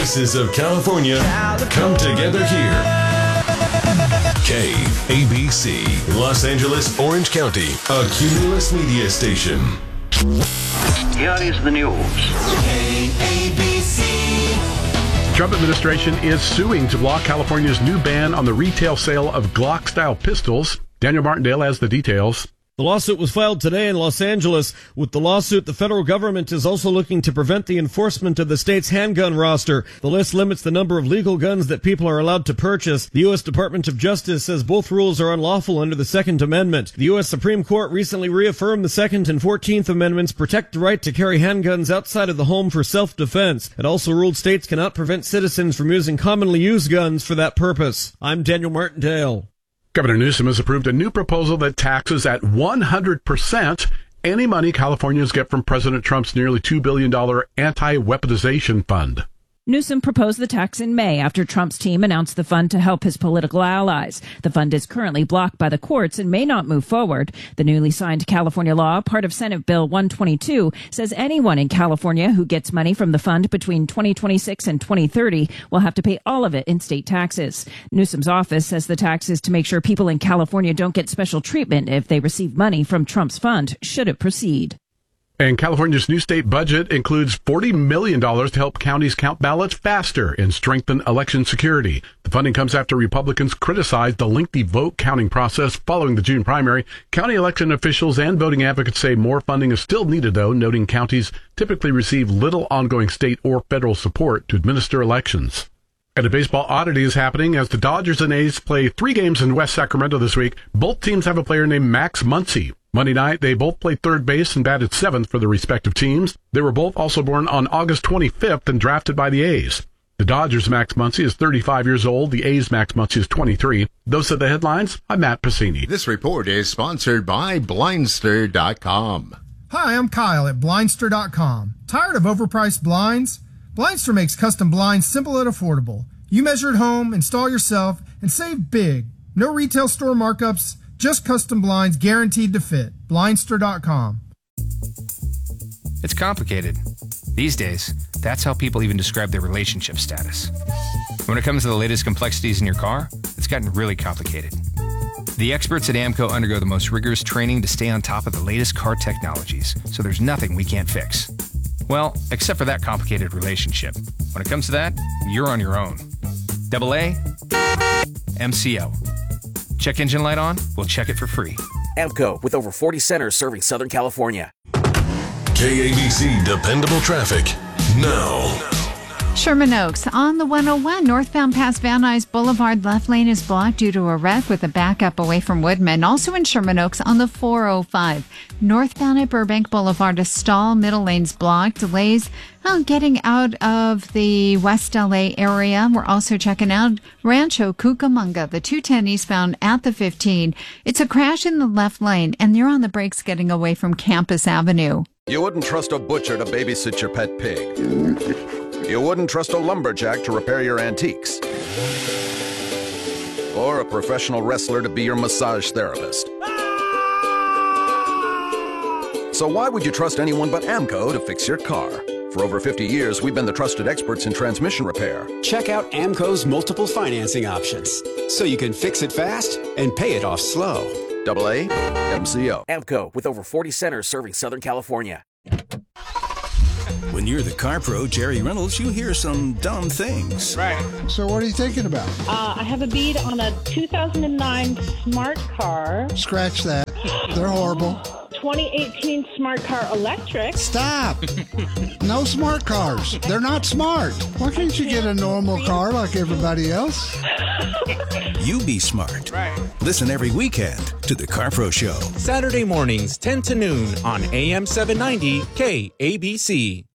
voices of California come together here. KABC, Los Angeles, Orange County, a Cumulus media station. Here is the news. KABC. Trump administration is suing to block California's new ban on the retail sale of Glock-style pistols. Daniel Martindale has the details. The lawsuit was filed today in Los Angeles. With the lawsuit, the federal government is also looking to prevent the enforcement of the state's handgun roster. The list limits the number of legal guns that people are allowed to purchase. The U.S. Department of Justice says both rules are unlawful under the Second Amendment. The U.S. Supreme Court recently reaffirmed the Second and 14th Amendments protect the right to carry handguns outside of the home for self-defense. It also ruled states cannot prevent citizens from using commonly used guns for that purpose. I'm Daniel Martindale. Governor Newsom has approved a new proposal that taxes at 100% any money Californians get from President Trump's nearly $2 billion anti-weaponization fund. Newsom proposed the tax in May after Trump's team announced the fund to help his political allies. The fund is currently blocked by the courts and may not move forward. The newly signed California law, part of Senate Bill 122, says anyone in California who gets money from the fund between 2026 and 2030 will have to pay all of it in state taxes. Newsom's office says the tax is to make sure people in California don't get special treatment if they receive money from Trump's fund, should it proceed. And California's new state budget includes $40 million to help counties count ballots faster and strengthen election security. The funding comes after Republicans criticized the lengthy vote counting process following the June primary. County election officials and voting advocates say more funding is still needed, though, noting counties typically receive little ongoing state or federal support to administer elections. And a baseball oddity is happening as the Dodgers and A's play 3 games in West Sacramento this week. Both teams have a player named Max Muncy. Monday night, they both played third base and batted 7th for their respective teams. They were both also born on August 25th and drafted by the A's. The Dodgers' Max Muncy is 35 years old. The A's' Max Muncy is 23. Those are the headlines. I'm Matt Pacini. This report is sponsored by Blindster.com. Hi, I'm Kyle at Blindster.com. Tired of overpriced blinds? Blindster makes custom blinds simple and affordable. You measure at home, install yourself, and save big. No retail store markups, just custom blinds guaranteed to fit. Blindster.com. It's complicated. These days, that's how people even describe their relationship status. When it comes to the latest complexities in your car, it's gotten really complicated. The experts at AAMCO undergo the most rigorous training to stay on top of the latest car technologies, so there's nothing we can't fix. Well, except for that complicated relationship. When it comes to that, you're on your own. AA, MCO. Check engine light on? We'll check it for free. AAMCO, with over 40 centers serving Southern California. KABC Dependable Traffic now. Sherman Oaks on the 101 northbound past Van Nuys Boulevard. Left lane is blocked due to a wreck with a backup away from Woodman. Also in Sherman Oaks on the 405 northbound at Burbank Boulevard. A stall, middle lane's blocked. Delays getting out of the West LA area. We're also checking out Rancho Cucamonga, the 210 eastbound at the 15. It's a crash in the left lane, and they're on the brakes getting away from Campus Avenue. You wouldn't trust a butcher to babysit your pet pig. You wouldn't trust a lumberjack to repair your antiques. Or a professional wrestler to be your massage therapist. So why would you trust anyone but AAMCO to fix your car? For over 50 years, we've been the trusted experts in transmission repair. Check out AAMCO's multiple financing options, so you can fix it fast and pay it off slow. AA, MCO. AAMCO, with over 40 centers serving Southern California. When you're the car pro, Jerry Reynolds, you hear some dumb things. Right. So what are you thinking about? I have a bid on a 2009 Smart Car. Scratch that. They're horrible. 2018 Smart Car Electric. Stop. No smart cars. They're not smart. Why can't you get a normal car like everybody else? You be smart. Right. Listen every weekend to The Car Pro Show. Saturday mornings, 10 to noon on AM 790 KABC.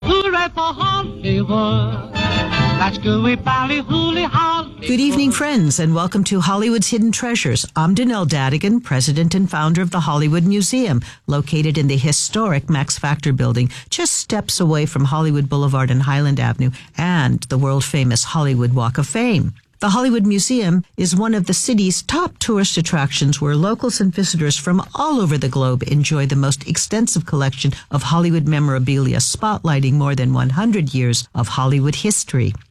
Good evening, friends, and welcome to Hollywood's Hidden Treasures. I'm Danelle Dadigan, president and founder of the Hollywood Museum, located in the historic Max Factor building, just steps away from Hollywood Boulevard and Highland Avenue and the world-famous Hollywood Walk of Fame. The Hollywood Museum is one of the city's top tourist attractions where locals and visitors from all over the globe enjoy the most extensive collection of Hollywood memorabilia spotlighting more than 100 years of Hollywood history.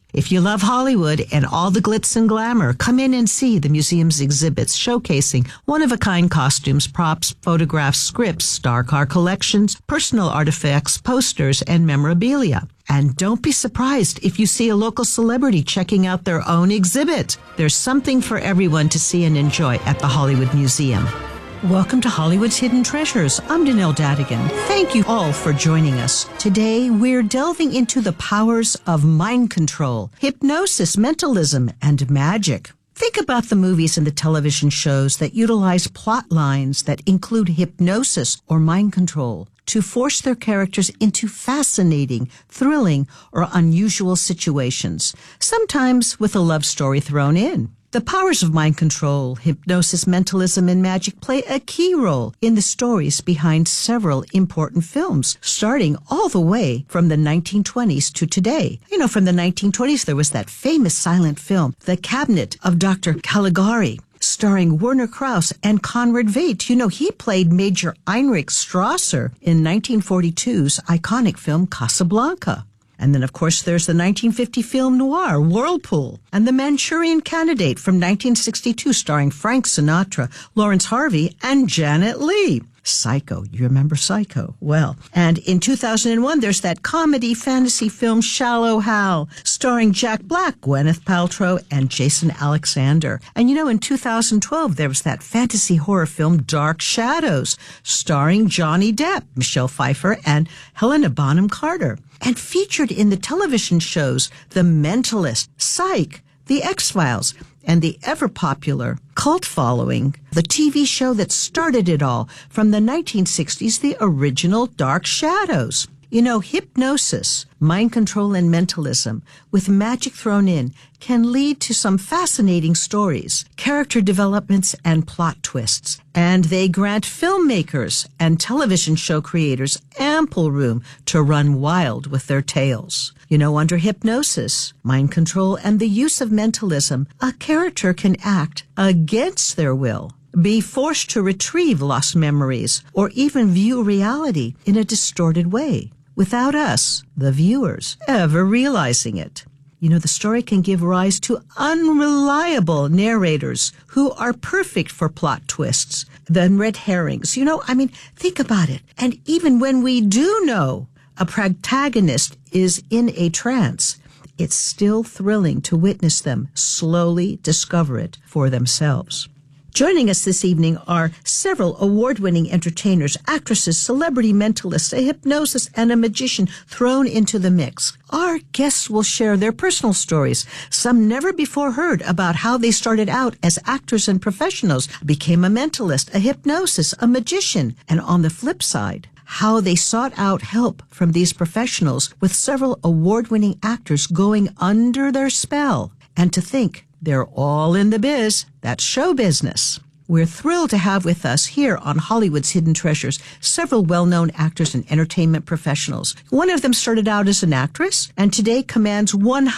If you love Hollywood and all the glitz and glamour, come in and see the museum's exhibits showcasing one-of-a-kind costumes, props, photographs, scripts, star car collections, personal artifacts, posters, and memorabilia. And don't be surprised if you see a local celebrity checking out their own exhibit. There's something for everyone to see and enjoy at the Hollywood Museum. Welcome to Hollywood's Hidden Treasures. I'm Danelle Dadigan. Thank you all for joining us. Today, we're delving into the powers of mind control, hypnosis, mentalism, and magic. Think about the movies and the television shows that utilize plot lines that include hypnosis or mind control to force their characters into fascinating, thrilling, or unusual situations, sometimes with a love story thrown in. The powers of mind control, hypnosis, mentalism, and magic play a key role in the stories behind several important films, starting all the way from the 1920s to today. You know, from the 1920s, there was that famous silent film, The Cabinet of Dr. Caligari, starring Werner Krauss and Conrad Veidt. You know, he played Major Heinrich Strasser in 1942's iconic film Casablanca. And then, of course, there's the 1950 film noir, Whirlpool, and The Manchurian Candidate from 1962, starring Frank Sinatra, Lawrence Harvey, and Janet Leigh. Psycho. You remember Psycho? Well, and in 2001, there's that comedy fantasy film Shallow Hal, starring Jack Black, Gwyneth Paltrow, and Jason Alexander. And you know, in 2012, there was that fantasy horror film Dark Shadows, starring Johnny Depp, Michelle Pfeiffer, and Helena Bonham Carter. And featured in the television shows The Mentalist, Psych, The X-Files, and the ever-popular cult following, the TV show that started it all from the 1960s, the original Dark Shadows. You know, hypnosis, mind control, and mentalism, with magic thrown in, can lead to some fascinating stories, character developments, and plot twists. And they grant filmmakers and television show creators ample room to run wild with their tales. You know, under hypnosis, mind control, and the use of mentalism, a character can act against their will, be forced to retrieve lost memories, or even view reality in a distorted way, without us, the viewers, ever realizing it. You know, the story can give rise to unreliable narrators who are perfect for plot twists, then red herrings. You know, I mean, think about it. And even when we do know a protagonist is in a trance, it's still thrilling to witness them slowly discover it for themselves. Joining us this evening are several award-winning entertainers, actresses, celebrity mentalists, a hypnosis, and a magician thrown into the mix. Our guests will share their personal stories, some never before heard, about how they started out as actors and professionals, became a mentalist, a hypnosis, a magician, and on the flip side, how they sought out help from these professionals, with several award-winning actors going under their spell. And to think, they're all in the biz. That's show business. We're thrilled to have with us here on Hollywood's Hidden Treasures several well-known actors and entertainment professionals. One of them started out as an actress and today commands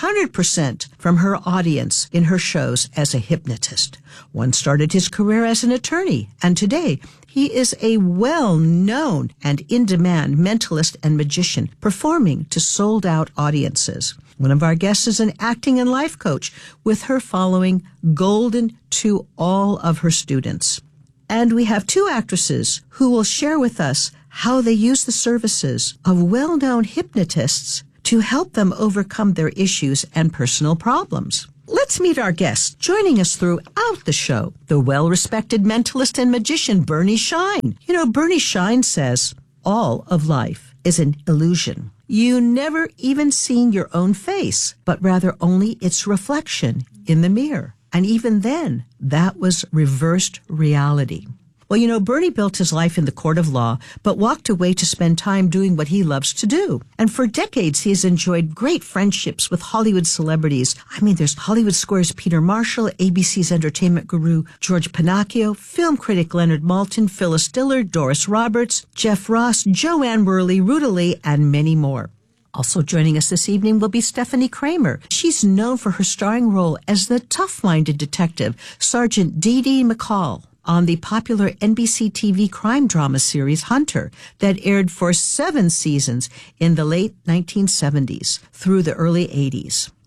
100% from her audience in her shows as a hypnotist. One started his career as an attorney, and today he is a well-known and in-demand mentalist and magician, performing to sold-out audiences. One of our guests is an acting and life coach, with her following golden to all of her students. And we have two actresses who will share with us how they use the services of well-known hypnotists to help them overcome their issues and personal problems. Let's meet our guests. Joining us throughout the show, the well-respected mentalist and magician, Bernie Shine. You know, Bernie Shine says, all of life is an illusion. You never even seen your own face, but rather only its reflection in the mirror. And even then, that was reversed reality. Well, you know, Bernie built his life in the court of law, but walked away to spend time doing what he loves to do. And for decades, he has enjoyed great friendships with Hollywood celebrities. I mean, there's Hollywood Square's Peter Marshall, ABC's entertainment guru George Pinocchio, film critic Leonard Maltin, Phyllis Dillard, Doris Roberts, Jeff Ross, Joanne Worley, Ruta Lee, and many more. Also joining us this evening will be Stephanie Kramer. She's known for her starring role as the tough-minded detective, Sergeant Dee Dee McCall, on the popular NBC TV crime drama series Hunter that aired for 7 seasons in the late 1970s through the early 80s.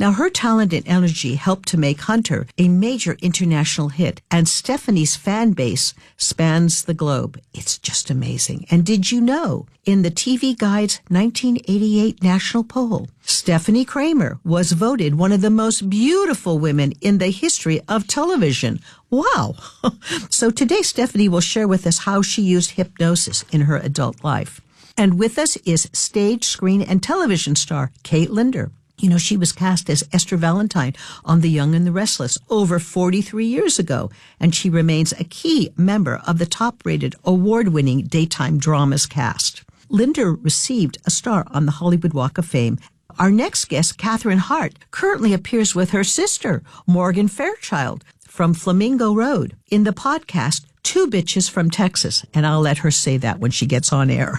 Now, her talent and energy helped to make Hunter a major international hit, and Stephanie's fan base spans the globe. It's just amazing. And did you know, in the TV Guide's 1988 national poll, Stephanie Kramer was voted one of the most beautiful women in the history of television. Wow. So today, Stephanie will share with us how she used hypnosis in her adult life. And with us is stage, screen, and television star Kate Linder. You know, she was cast as Esther Valentine on The Young and the Restless over 43 years ago, and she remains a key member of the top-rated, award-winning daytime dramas cast. Linder received a star on the Hollywood Walk of Fame. Our next guest, Catherine Hart, currently appears with her sister, Morgan Fairchild, from Flamingo Road, in the podcast Two Bitches from Texas, and I'll let her say that when she gets on air.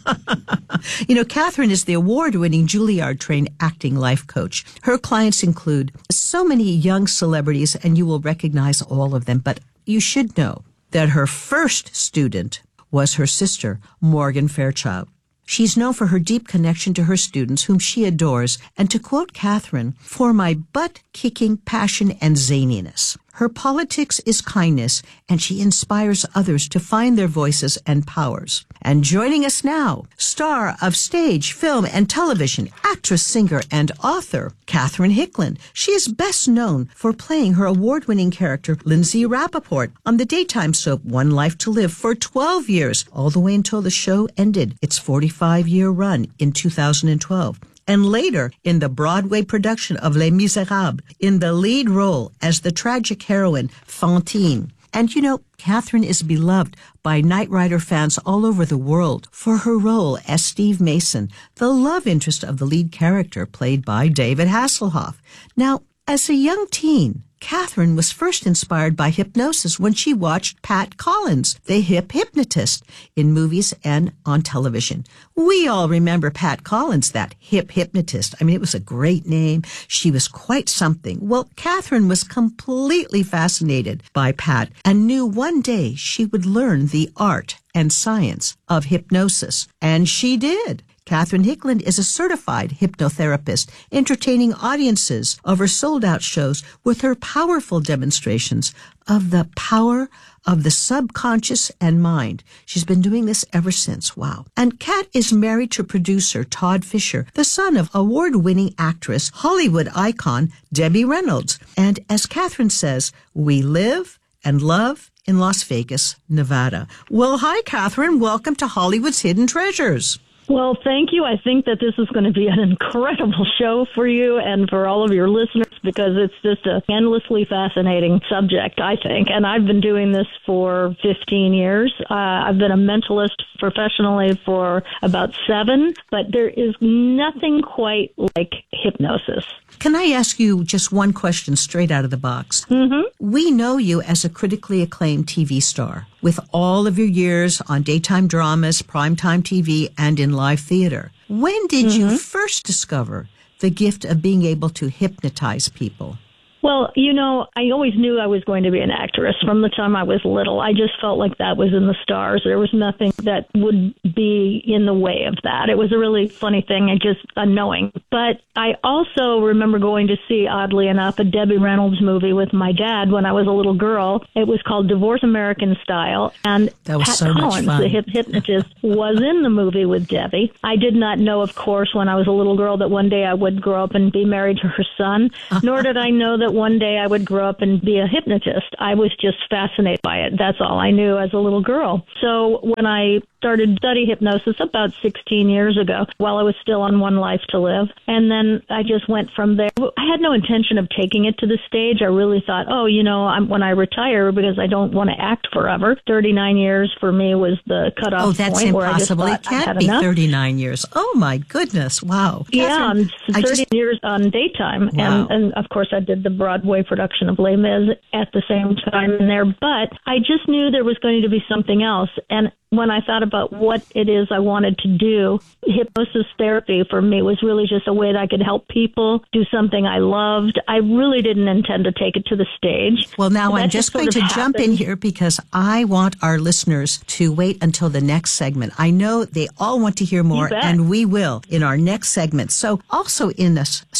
You know, Catherine is the award-winning Juilliard-trained acting life coach. Her clients include so many young celebrities, and you will recognize all of them, but you should know that her first student was her sister, Morgan Fairchild. She's known for her deep connection to her students, whom she adores, and to quote Catherine, "for my butt-kicking passion and zaniness." Her politics is kindness, and she inspires others to find their voices and powers. And joining us now, star of stage, film, and television, actress, singer, and author, Catherine Hickland. She is best known for playing her award-winning character, Lindsay Rappaport, on the daytime soap One Life to Live for 12 years, all the way until the show ended its 45-year run in 2012. And later in the Broadway production of Les Miserables, in the lead role as the tragic heroine Fantine. And you know, Catherine is beloved by Knight Rider fans all over the world for her role as Steve Mason, the love interest of the lead character played by David Hasselhoff. Now, as a young teen, Catherine was first inspired by hypnosis when she watched Pat Collins, the hip hypnotist, in movies and on television. We all remember Pat Collins, that hip hypnotist. I mean, it was a great name. She was quite something. Well, Catherine was completely fascinated by Pat and knew one day she would learn the art and science of hypnosis. And she did. Catherine Hickland is a certified hypnotherapist, entertaining audiences of her sold-out shows with her powerful demonstrations of the power of the subconscious and mind. She's been doing this ever since. Wow. And Kat is married to producer Todd Fisher, the son of award-winning actress, Hollywood icon Debbie Reynolds. And as Catherine says, we live and love in Las Vegas, Nevada. Well, hi, Catherine. Welcome to Hollywood's Hidden Treasures. Well, thank you. I think that this is going to be an incredible show for you and for all of your listeners because it's just an endlessly fascinating subject, I think. And I've been doing this for 15 years. I've been a mentalist professionally for about 7, but there is nothing quite like hypnosis. Can I ask you just one question straight out of the box? Mm-hmm. We know you as a critically acclaimed TV star with all of your years on daytime dramas, primetime TV, and in live theater. When did you first discover the gift of being able to hypnotize people? Well, you know, I always knew I was going to be an actress from the time I was little. I just felt like that was in the stars. There was nothing that would be in the way of that. It was a really funny thing, and just unknowing. But I also remember going to see, oddly enough, a Debbie Reynolds movie with my dad when I was a little girl. It was called Divorce American Style, and that was Pat so Collins, much fun. the hypnotist, was in the movie with Debbie. I did not know, of course, when I was a little girl that one day I would grow up and be married to her son, nor did I know that one day I would grow up and be a hypnotist. I was just fascinated by it. That's all I knew as a little girl. So when I started to study hypnosis about 16 years ago while I was still on One Life to Live, and then I just went from there. I had no intention of taking it to the stage. I really thought, oh, you know, when I retire, because I don't want to act forever. 39 years for me was the cutoff point. Oh, that's impossible. It can't be 39 years. Oh, my goodness. Wow. Catherine, yeah, 30 years on daytime. Wow. And, of course, I did the Broadway production of Les Mis at the same time in there. But I just knew there was going to be something else. And when I thought about what it is I wanted to do, hypnosis therapy for me was really just a way that I could help people do something I loved. I really didn't intend to take it to the stage. Well, now I'm just going to jump in here because I want our listeners to wait until the next segment. I know they all want to hear more, and we will in our next segment. So also in us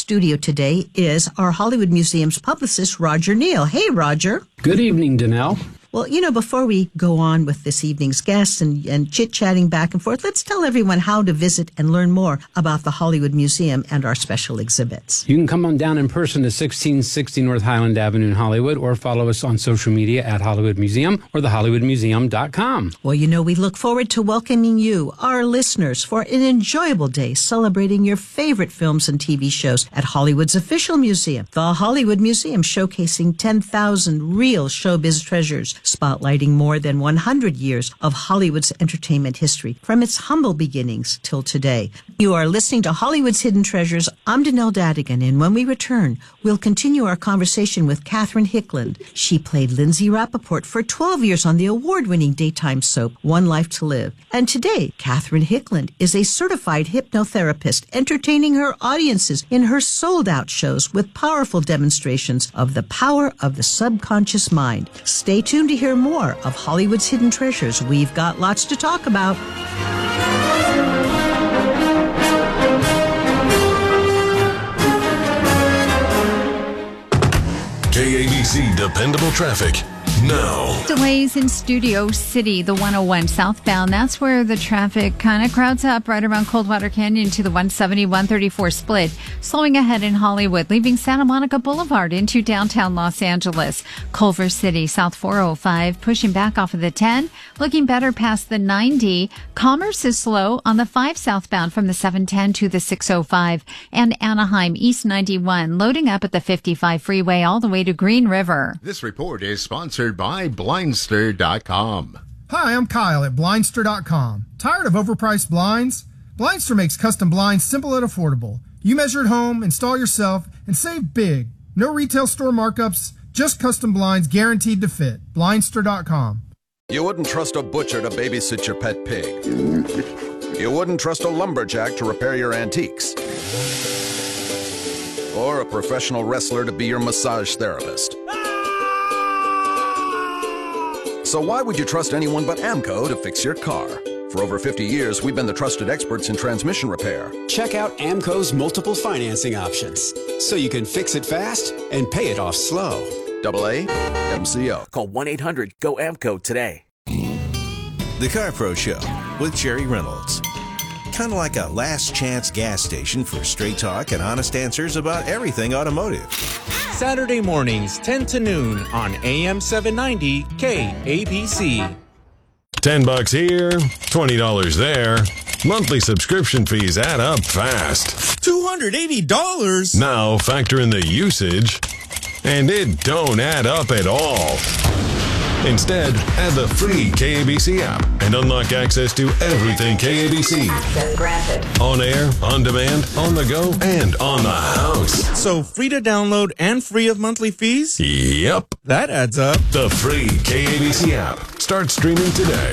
studio today is our Hollywood Museum's publicist, Roger Neal. Hey, Roger. Good evening, Danelle. Well, before we go on with this evening's guests and chit-chatting back and forth, let's tell everyone how to visit and learn more about the Hollywood Museum and our special exhibits. You can come on down in person to 1660 North Highland Avenue in Hollywood, or follow us on social media at Hollywood Museum or thehollywoodmuseum.com. Well, we look forward to welcoming you, our listeners, for an enjoyable day celebrating your favorite films and TV shows at Hollywood's official museum, the Hollywood Museum, showcasing 10,000 real showbiz treasures, spotlighting more than 100 years of Hollywood's entertainment history from its humble beginnings till today. You are listening to Hollywood's Hidden Treasures. I'm Danelle Dadigan, and when we return, we'll continue our conversation with Catherine Hickland. She played Lindsay Rappaport for 12 years on the award-winning daytime soap One Life to Live. And today, Catherine Hickland is a certified hypnotherapist, entertaining her audiences in her sold-out shows with powerful demonstrations of the power of the subconscious mind. Stay tuned to hear more of Hollywood's Hidden Treasures. We've got lots to talk about. KABC Dependable Traffic. Now. Delays in Studio City, the 101 southbound. That's where the traffic kind of crowds up right around Coldwater Canyon to the 170-134 split. Slowing ahead in Hollywood, leaving Santa Monica Boulevard into downtown Los Angeles. Culver City, South 405, pushing back off of the 10. Looking better past the 90. Commerce is slow on the 5 southbound from the 710 to the 605. And Anaheim, East 91, loading up at the 55 freeway all the way to Green River. This report is sponsored by Blindster.com. Hi, I'm Kyle at Blindster.com. Tired of overpriced blinds? Blindster makes custom blinds simple and affordable. You measure at home, install yourself, and save big. No retail store markups, just custom blinds guaranteed to fit. Blindster.com. You wouldn't trust a butcher to babysit your pet pig. You wouldn't trust a lumberjack to repair your antiques. Or a professional wrestler to be your massage therapist. So why would you trust anyone but AMCO to fix your car? For over 50 years, we've been the trusted experts in transmission repair. Check out AMCO's multiple financing options, so you can fix it fast and pay it off slow. AA MCO. Call 1-800-GO-AMCO today. The Car Pro Show with Jerry Reynolds. Kind of like a last chance gas station for straight talk and honest answers about everything automotive. Saturday mornings, 10 to noon on AM 790 KABC. $10 here, $20 there. Monthly subscription fees add up fast. $280? Now factor in the usage, and it don't add up at all. Instead, add the free KABC app and unlock access to everything KABC. Access granted. On air, on demand, on the go, and on the house. So free to download and free of monthly fees? Yep. That adds up. The free KABC app. Start streaming today.